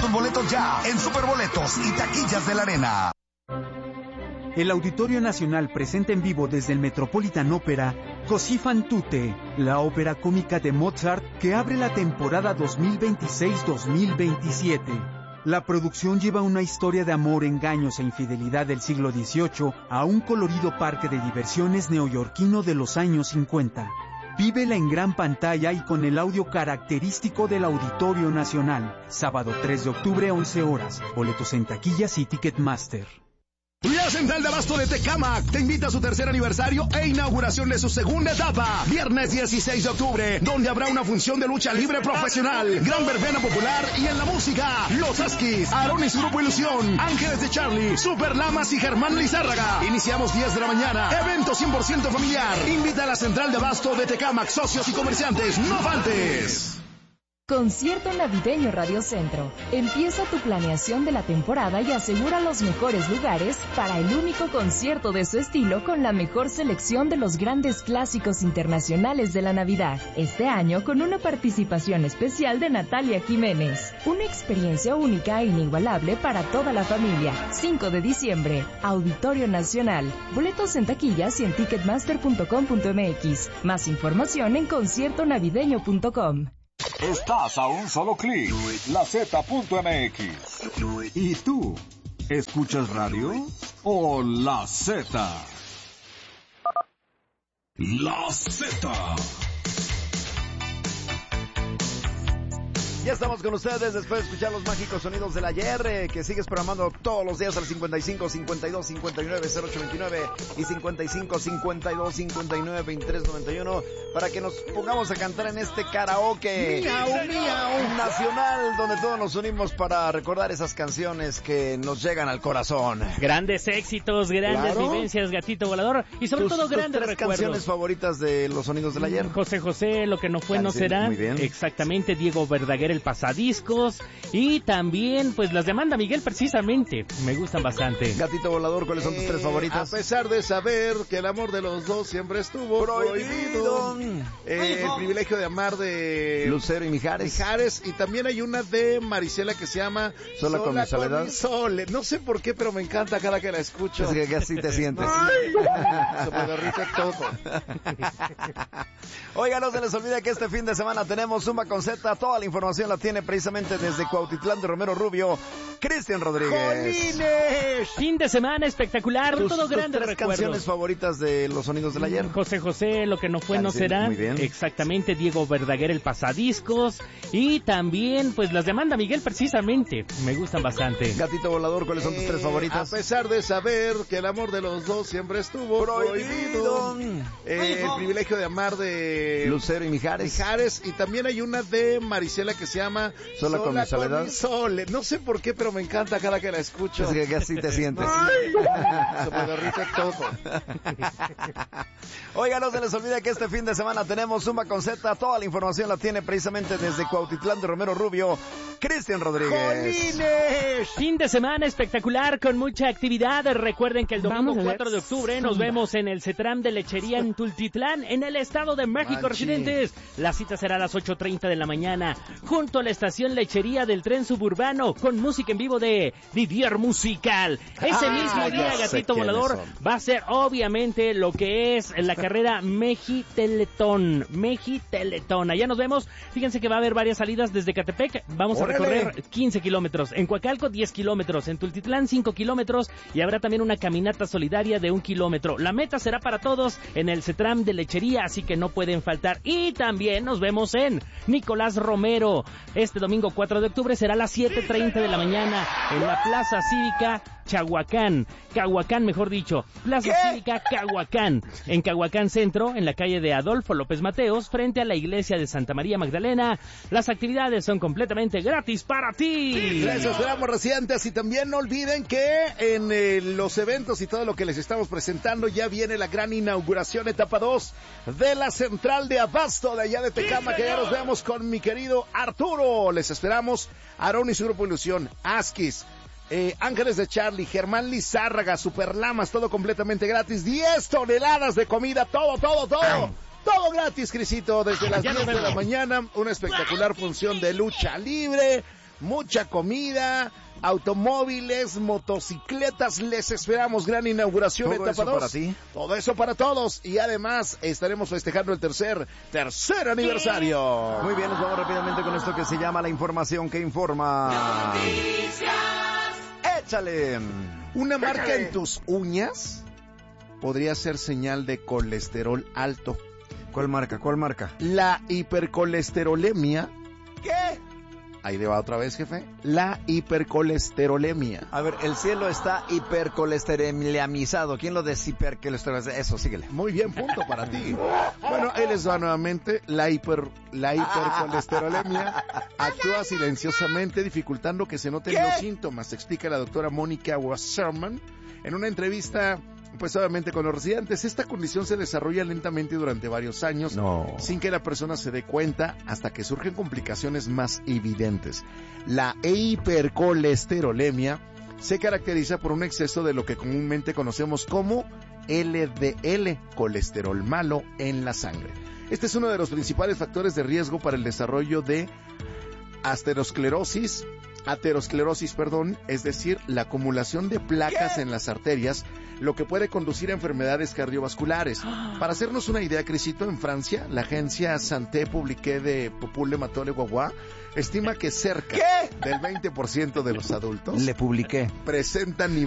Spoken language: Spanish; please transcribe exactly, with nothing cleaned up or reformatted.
tus boletos ya en Superboletos y taquillas de la Arena. El Auditorio Nacional presenta en vivo desde el Metropolitan Opera Così fan tutte, la ópera cómica de Mozart que abre la temporada dos mil veintiséis dos mil veintisiete. La producción lleva una historia de amor, engaños e infidelidad del siglo dieciocho a un colorido parque de diversiones neoyorquino de los años cincuenta. Vívela en gran pantalla y con el audio característico del Auditorio Nacional. Sábado tres de octubre, once horas. Boletos en taquillas y Ticketmaster. La Central de Abasto de Tecámac te invita a su tercer aniversario e inauguración de su segunda etapa. Viernes dieciséis de octubre, donde habrá una función de lucha libre profesional, gran verbena popular y en la música, Los Askis, Aarón y su Grupo Ilusión, Ángeles de Charlie, Super Lamas y Germán Lizárraga. Iniciamos diez de la mañana. Evento cien por ciento familiar. Invita a la Central de Abasto de Tecámac, socios y comerciantes. ¡No faltes! Concierto Navideño Radio Centro. Empieza tu planeación de la temporada y asegura los mejores lugares para el único concierto de su estilo con la mejor selección de los grandes clásicos internacionales de la Navidad. Este año con una participación especial de Natalia Jiménez. Una experiencia única e inigualable para toda la familia. cinco de diciembre, Auditorio Nacional. Boletos en taquillas y en ticketmaster punto com punto m x. Más información en concierto navideño punto com. Estás a un solo clic, la zeta punto eme equis. ¿Y tú? ¿Escuchas radio o La Z? La Z. Ya estamos con ustedes después de escuchar los mágicos sonidos del ayer, eh, que sigues programando todos los días al cincuenta y cinco, cincuenta y dos, cincuenta y nueve, cero ocho veintinueve y cincuenta y cinco, cincuenta y dos, cincuenta y nueve, veintitrés noventa y uno para que nos pongamos a cantar en este karaoke Miau, miau. nacional, donde todos nos unimos para recordar esas canciones que nos llegan al corazón. Grandes éxitos, grandes Claro. vivencias, Gatito Volador, y sobre tus, todo tus grandes tres recuerdos. canciones favoritas de los sonidos del ayer. José José, Lo que no fue no Canción, será. muy bien. Exactamente, Diego Verdaguer, El Pasadiscos. Y también, pues, las de Amanda Miguel, precisamente. Me gustan bastante. Gatito Volador, ¿cuáles son tus tres Eh, favoritas? A pesar de saber que el amor de los dos siempre estuvo Prohibido. prohibido. Eh, el privilegio de amar de Lucero y Mijares. Mijares. Y también hay una de Marisela que se llama Sola con mi soledad. mi sole. No sé por qué, pero me encanta cada que la escucho. Es que, que así te sientes. Se me derrite todo. Oiga, no se les olvide que este fin de semana tenemos Zumba con Z. Toda la información la tiene precisamente desde Cuautitlán de Romero Rubio, Cristian Rodríguez. ¡Jolines! Fin de semana espectacular, Tus, todo tus grandes tres recuerdos. canciones favoritas de los sonidos del ayer. José José, Lo que no fue no Canción, será. muy bien. Exactamente, Diego Verdaguer, El Pasadiscos. Y también, pues, las de Amanda Miguel, precisamente. Me gustan bastante. Gatito Volador, ¿cuáles son tus tres Eh, favoritas? A pesar de saber que el amor de los dos siempre estuvo Prohibido. prohibido. Eh, el privilegio de amar de Lucero y Mijares. Mijares. Y también hay una de Marisela que se llama Sola con mi soledad. sole. No sé por qué, pero me encanta cada que la escucho. Es que, que así te sientes. Se me derrite todo. Oiga, no se les olvide que este fin de semana tenemos Zumba con Z. Toda la información la tiene precisamente desde Cuautitlán de Romero Rubio, Cristian Rodríguez. ¡Jolines! Fin de semana espectacular con mucha actividad. Recuerden que el domingo Vamos a ver. cuatro de octubre nos vemos en el Cetram de Lechería en Tultitlán, en el Estado de México, Manchi. residentes. La cita será a las ocho treinta de la mañana, junto a la estación Lechería del tren suburbano, con música en vivo de Didier Musical. Ese Ah, mismo ya día, sé Gatito quiénes Volador, son. va a ser obviamente lo que es la carrera Meji Teletón. Meji Teletón. Allá nos vemos. Fíjense que va a haber varias salidas desde Catepec. Vamos ¡Órale! a recorrer quince kilómetros. En Coacalco, diez kilómetros. En Tultitlán, cinco kilómetros. Y habrá también una caminata solidaria de un kilómetro. La meta será para todos en el Cetram de Lechería, así que no pueden faltar. Y también nos vemos en Nicolás Romero. Este domingo cuatro de octubre será a las siete treinta de la mañana en la Plaza Cívica Chahuacán. Cahuacán, mejor dicho. Plaza ¿Qué? Cívica Cahuacán. En Cahuacán Centro, en la calle de Adolfo López Mateos, frente a la iglesia de Santa María Magdalena. Las actividades son completamente gratis para ti. Les esperamos, residentes, y también no olviden que en eh, los eventos y todo lo que les estamos presentando ya viene la gran inauguración etapa dos de la central de abasto de allá de Tecámac, que ya nos vemos con mi querido Arturo. Les esperamos, Aarón y su Grupo Ilusión, Askis, Eh, Ángeles de Charlie, Germán Lizárraga, Super Lamas, todo completamente gratis, diez toneladas de comida, todo, todo, todo, todo gratis, Crisito, desde las Ya nos diez de la vemos. mañana, una espectacular función de lucha libre, mucha comida, automóviles, motocicletas. Les esperamos. Gran inauguración, Todo etapa eso dos. para ti. Todo eso para todos. Y además estaremos festejando el tercer, tercer aniversario. Muy bien, nos vamos rápidamente con esto que se llama la información que informa. ¡Échale! Una marca en tus uñas podría ser señal de colesterol alto. ¿Cuál marca? ¿Cuál marca? La hipercolesterolemia. ¿Qué? Ahí le va otra vez, jefe. La hipercolesterolemia. A ver, el cielo está hipercolesteremilamizado. ¿Quién lo deshipercolesterolemiza? Eso, síguele. Muy bien, punto para ti. Bueno, ahí les va nuevamente. La hiper, la hipercolesterolemia actúa silenciosamente, dificultando que se noten ¿Qué? los síntomas, explica la doctora Mónica Wasserman en una entrevista, pues obviamente con los residentes. Esta condición se desarrolla lentamente durante varios años, No. sin que la persona se dé cuenta, hasta que surgen complicaciones más evidentes. La hipercolesterolemia se caracteriza por un exceso de lo que comúnmente conocemos como L D L, colesterol malo en la sangre. Este es uno de los principales factores de riesgo para el desarrollo de aterosclerosis, aterosclerosis, perdón, es decir, la acumulación de placas en las arterias, lo que puede conducir a enfermedades cardiovasculares. Para hacernos una idea, Crisito, en Francia, la agencia Santé Publique de Popule Matole Guagua estima que cerca ¿Qué? del veinte por ciento de los adultos Le publiqué. presentan